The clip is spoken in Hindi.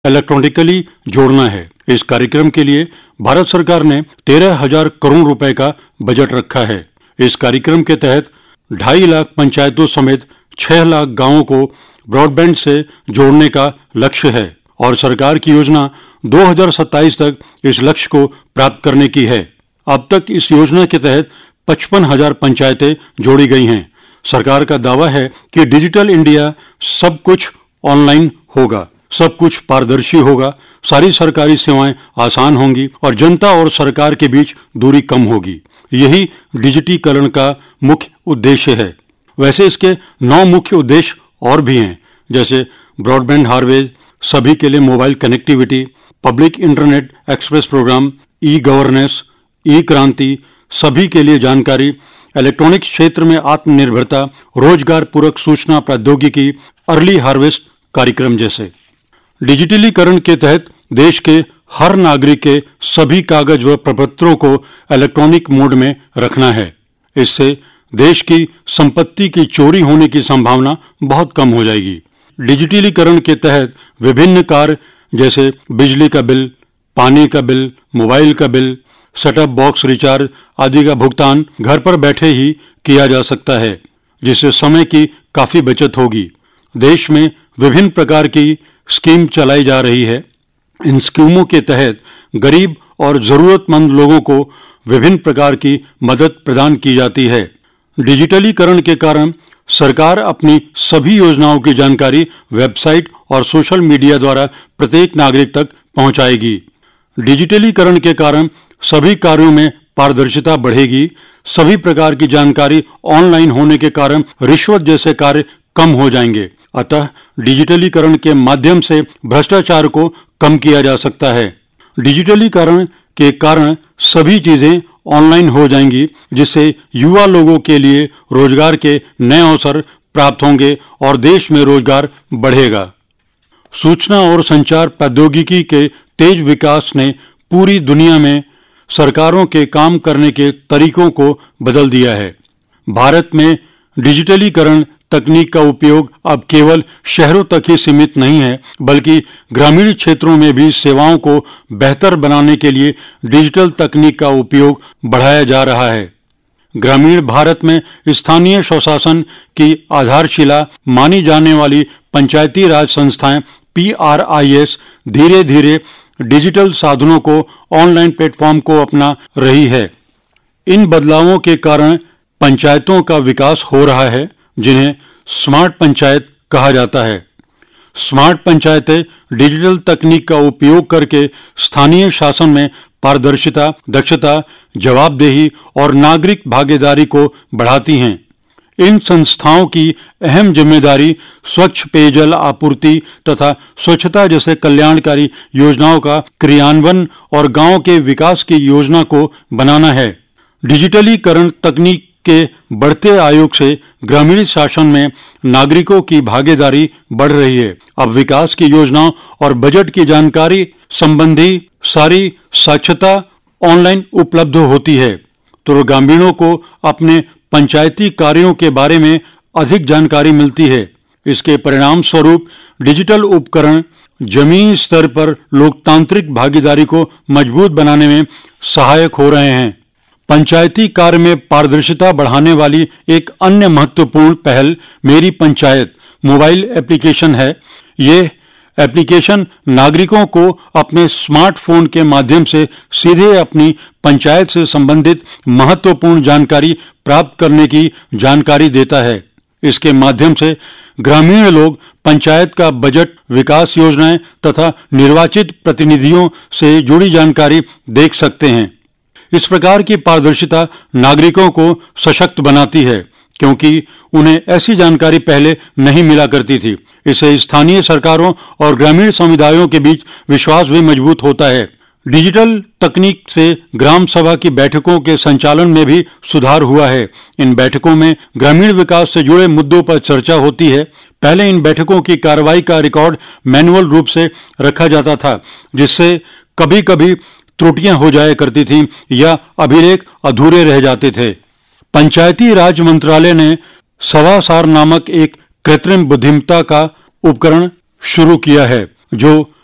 इलेक्ट्रॉनिकली जोड़ना है। इस कार्यक्रम के लिए भारत सरकार ने 13,000 करोड़ रुपए का बजट रखा है। इस कार्यक्रम के तहत 2.5 लाख पंचायतों समेत 6 लाख गांवों को ब्रॉडबैंड से जोड़ने का लक्ष्य है और सरकार की योजना 2027 तक इस लक्ष्य को प्राप्त करने की है। अब तक इस योजना के तहत 55,000 पंचायतें जोड़ी गई हैं। सरकार का दावा है कि डिजिटल इंडिया सब कुछ ऑनलाइन होगा, सब कुछ पारदर्शी होगा, सारी सरकारी सेवाएं आसान होंगी और जनता और सरकार के बीच दूरी कम होगी। यही डिजिटीकरण का मुख्य उद्देश्य है। वैसे इसके 9 मुख्य उद्देश्य और भी हैं, जैसे ब्रॉडबैंड हार्वेज, सभी के लिए mobile connectivity, public internet express programme, e governance, ई क्रांति, सभी के लिए जानकारी, इलेक्ट्रॉनिक्स क्षेत्र में आत्मनिर्भरता, रोजगार पूरक सूचना प्रौद्योगिकी, अर्ली हार्वेस्ट कार्यक्रम जैसे। डिजिटलीकरण के तहत देश के हर नागरिक के सभी कागज व प्रपत्रों को इलेक्ट्रॉनिक मोड में रखना है। इससे देश की संपत्ति की चोरी होने की संभावना बहुत कम हो जाएगी। डिजिटलीकरण के तहत विभिन्न कार्य जैसे बिजली का बिल, पानी का बिल, मोबाइल का बिल, सेटअप बॉक्स रिचार्ज आदि का भुगतान घर पर बैठे ही किया जा सकता है, जिससे समय की काफी बचत होगी। देश में विभिन्न प्रकार की स्कीम चलाई जा रही है। इन स्कीमों के तहत गरीब और जरूरतमंद लोगों को विभिन्न प्रकार की मदद प्रदान की जाती है। डिजिटलीकरण के कारण सरकार अपनी सभी योजनाओं की जानकारी वेबसाइट और सोशल मीडिया द्वारा प्रत्येक नागरिक तक पहुंचाएगी। डिजिटलीकरण के कारण सभी कार्यों में पारदर्शिता बढ़ेगी। सभी प्रकार की जानकारी ऑनलाइन होने के कारण रिश्वत जैसे कार्य कम हो जाएंगे। अतः डिजिटलीकरण के माध्यम से भ्रष्टाचार को कम किया जा सकता है। डिजिटलीकरण के कारण सभी चीजें ऑनलाइन हो जाएंगी, जिससे युवा लोगों के लिए रोजगार के नए अवसर प्राप्त होंगे और देश में रोजगार बढ़ेगा। सूचना और संचार प्रौद्योगिकी के तेज विकास ने पूरी दुनिया में सरकारों के काम करने के तरीकों को बदल दिया है। भारत में डिजिटलीकरण तकनीक का उपयोग अब केवल शहरों तक ही सीमित नहीं है, बल्कि ग्रामीण क्षेत्रों में भी सेवाओं को बेहतर बनाने के लिए डिजिटल तकनीक का उपयोग बढ़ाया जा रहा है। ग्रामीण भारत में स्थानीय स्वशासन की आधारशिला मानी जाने वाली पंचायती राज संस्थाएं PRIS धीरे धीरे डिजिटल साधनों को ऑनलाइन प्लेटफॉर्म को अपना रही है। इन बदलावों के कारण पंचायतों का विकास हो रहा है, जिन्हें स्मार्ट पंचायत कहा जाता है। स्मार्ट पंचायतें डिजिटल तकनीक का उपयोग करके स्थानीय शासन में पारदर्शिता, दक्षता, जवाबदेही और नागरिक भागीदारी को बढ़ाती हैं। इन संस्थाओं की अहम जिम्मेदारी स्वच्छ पेयजल आपूर्ति तथा स्वच्छता जैसे कल्याणकारी योजनाओं का क्रियान्वयन और गांव के विकास की योजना को बनाना है। डिजिटलीकरण तकनीक के बढ़ते आयोग से ग्रामीण शासन में नागरिकों की भागीदारी बढ़ रही है। अब विकास की योजनाओं और बजट की जानकारी संबंधी सारी साक्षरता ऑनलाइन उपलब्ध होती है, तो ग्रामीणों को अपने पंचायती कार्यों के बारे में अधिक जानकारी मिलती है। इसके परिणाम स्वरूप डिजिटल उपकरण जमीनी स्तर पर लोकतांत्रिक भागीदारी को मजबूत बनाने में सहायक हो रहे हैं। पंचायती कार्य में पारदर्शिता बढ़ाने वाली एक अन्य महत्वपूर्ण पहल मेरी पंचायत मोबाइल एप्लीकेशन है। ये एप्लीकेशन नागरिकों को अपने स्मार्टफोन के माध्यम से सीधे अपनी पंचायत से संबंधित महत्वपूर्ण जानकारी प्राप्त करने की जानकारी देता है। इसके माध्यम से ग्रामीण लोग पंचायत का बजट, विकास योजनाएं तथा निर्वाचित प्रतिनिधियों से जुड़ी जानकारी देख सकते हैं। इस प्रकार की पारदर्शिता नागरिकों को सशक्त बनाती है, क्योंकि उन्हें ऐसी जानकारी पहले नहीं मिला करती थी। इससे स्थानीय सरकारों और ग्रामीण समुदायों के बीच विश्वास भी मजबूत होता है। डिजिटल तकनीक से ग्राम सभा की बैठकों के संचालन में भी सुधार हुआ है। इन बैठकों में ग्रामीण विकास से जुड़े मुद्दों पर चर्चा होती है। पहले इन बैठकों की कार्रवाई का रिकॉर्ड मैनुअल रूप से रखा जाता था, जिससे कभी कभी त्रुटियां हो जाया करती थीं या अभिलेख अधूरे रह जाते थे। पंचायती राज मंत्रालय ने सवासार नामक एक कृत्रिम बुद्धिमत्ता का उपकरण शुरू किया है, जो